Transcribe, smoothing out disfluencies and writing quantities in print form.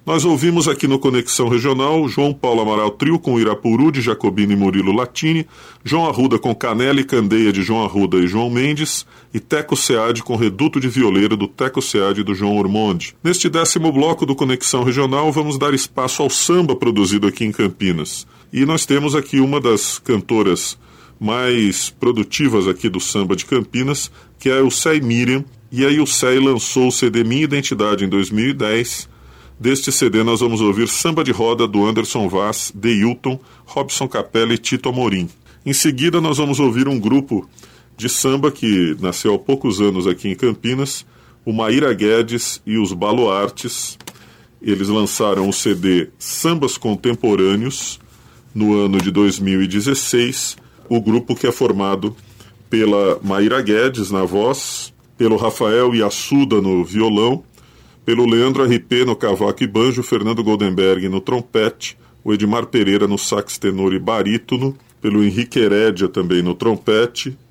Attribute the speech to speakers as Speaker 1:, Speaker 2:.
Speaker 1: Nós ouvimos aqui no Conexão Regional João Paulo Amaral Trio com Irapuru de Jacobino e Murilo Latini, João Arruda com Canela e Candeia de João Arruda e João Mendes e Teco Seade com Reduto de Violeira do Teco Seade e do João Ormonde. Neste 10º bloco do Conexão Regional vamos dar espaço ao samba produzido aqui em Campinas. E nós temos aqui uma das cantoras mais produtivas aqui do samba de Campinas, que é a Ilcei Miriam, e a Ilcei lançou o CD Minha Identidade em 2010. Deste CD nós vamos ouvir Samba de Roda do Anderson Vaz, Deilton, Robson Capella e Tito Amorim. Em seguida nós vamos ouvir um grupo de samba que nasceu há poucos anos aqui em Campinas, o Maíra Guedes e os Baluartes. Eles lançaram o CD Sambas Contemporâneos no ano de 2016, o grupo que é formado pela Maíra Guedes na voz, pelo Rafael Iassuda no violão, pelo Leandro RP no cavaco e banjo, Fernando Goldenberg no trompete, o Edmar Pereira no sax tenor e barítono, pelo Henrique Herédia também no trompete,